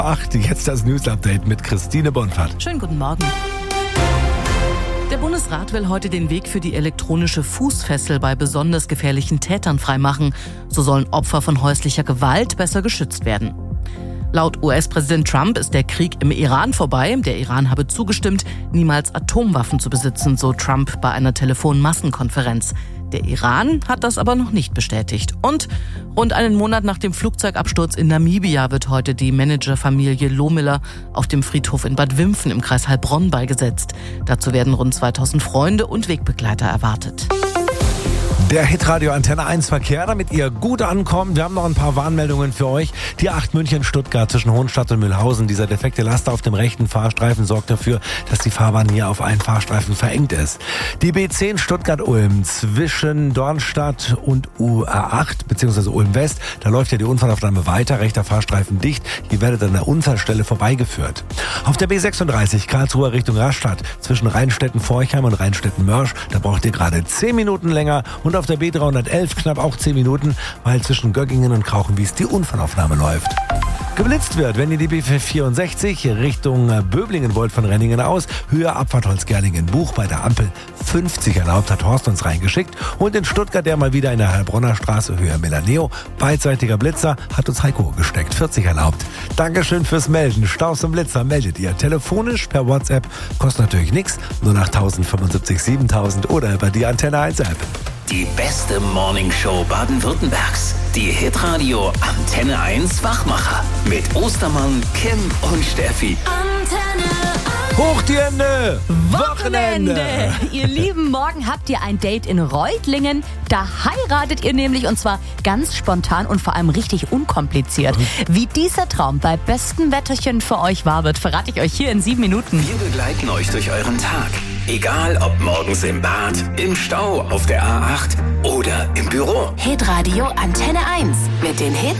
8, jetzt das News-Update mit Christine Bonfart. Schönen guten Morgen. Der Bundesrat will heute den Weg für die elektronische Fußfessel bei besonders gefährlichen Tätern freimachen. So sollen Opfer von häuslicher Gewalt besser geschützt werden. Laut US-Präsident Trump ist der Krieg im Iran vorbei. Der Iran habe zugestimmt, niemals Atomwaffen zu besitzen, so Trump bei einer Telefonmassenkonferenz. Der Iran hat das aber noch nicht bestätigt. Und rund einen Monat nach dem Flugzeugabsturz in Namibia wird heute die Managerfamilie Lohmiller auf dem Friedhof in Bad Wimpfen im Kreis Heilbronn beigesetzt. Dazu werden rund 2000 Freunde und Wegbegleiter erwartet. Der Hitradio Antenne 1 Verkehr, damit ihr gut ankommt. Wir haben noch ein paar Warnmeldungen für euch. Die 8 München-Stuttgart zwischen Hohenstadt und Mühlhausen. Dieser defekte Laster auf dem rechten Fahrstreifen sorgt dafür, dass die Fahrbahn hier auf einen Fahrstreifen verengt ist. Die B10 Stuttgart-Ulm zwischen Dornstadt und UA8 bzw. Ulm-West. Da läuft ja die Unfallaufnahme weiter. Rechter Fahrstreifen dicht. Ihr werdet an der Unfallstelle vorbeigeführt. Auf der B36 Karlsruhe Richtung Rastatt zwischen Rheinstetten-Forchheim und Rheinstetten-Mörsch. Da braucht ihr gerade 10 Minuten länger. Und auf der B311 knapp auch 10 Minuten, weil zwischen Göggingen und Krauchenwies die Unfallaufnahme läuft. Geblitzt wird, wenn ihr die B464 Richtung Böblingen wollt von Renningen aus, Höhe Abfahrt Holzgerlingen, Buch bei der Ampel 50 erlaubt, hat Horst uns reingeschickt. Und in Stuttgart der mal wieder in der Heilbronner Straße, Höhe Melaneo, beidseitiger Blitzer, hat uns Heiko gesteckt, 40 erlaubt. Dankeschön fürs Melden. Staus und Blitzer meldet ihr telefonisch per WhatsApp, kostet natürlich nichts, nur nach 1075 7000 oder über die Antenne 1 App. Die beste Morningshow Baden-Württembergs. Die Hitradio Antenne 1 Wachmacher. Mit Ostermann, Kim und Steffi. Antenne 1. Hoch die Hände! Wochenende! Ihr Lieben, morgen habt ihr ein Date in Reutlingen. Da heiratet ihr nämlich, und zwar ganz spontan und vor allem richtig unkompliziert. Wie dieser Traum bei bestem Wetterchen für euch wahr wird, verrate ich euch hier in 7 Minuten. Wir begleiten euch durch euren Tag. Egal ob morgens im Bad, im Stau, auf der A8 oder im Büro. Hitradio Antenne 1 mit den Hits